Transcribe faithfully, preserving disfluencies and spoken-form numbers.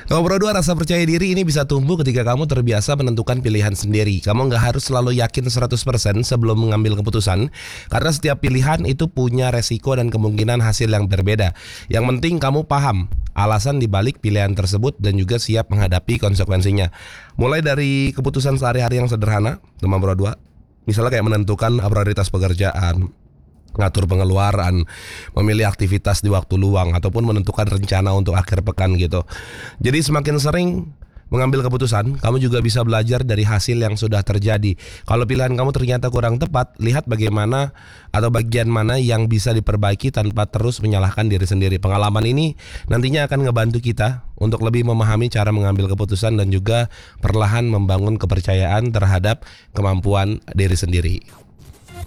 Nomor dua, rasa percaya diri ini bisa tumbuh ketika kamu terbiasa menentukan pilihan sendiri. Kamu nggak harus selalu yakin seratus persen sebelum mengambil keputusan, karena setiap pilihan itu punya resiko dan kemungkinan hasil yang berbeda. Yang penting kamu paham alasan dibalik pilihan tersebut dan juga siap menghadapi konsekuensinya. Mulai dari keputusan sehari-hari yang sederhana, nomor dua, misalnya kayak menentukan prioritas pekerjaan, ngatur pengeluaran, memilih aktivitas di waktu luang, ataupun menentukan rencana untuk akhir pekan gitu. Jadi semakin sering mengambil keputusan, kamu juga bisa belajar dari hasil yang sudah terjadi. Kalau pilihan kamu ternyata kurang tepat, lihat bagaimana atau bagian mana yang bisa diperbaiki tanpa terus menyalahkan diri sendiri. Pengalaman ini nantinya akan ngebantu kita untuk lebih memahami cara mengambil keputusan dan juga perlahan membangun kepercayaan terhadap kemampuan diri sendiri.